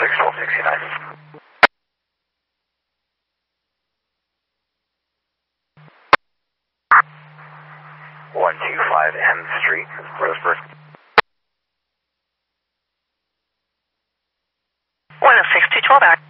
1269. 125 M Street, Roseburg. 106, 212 back.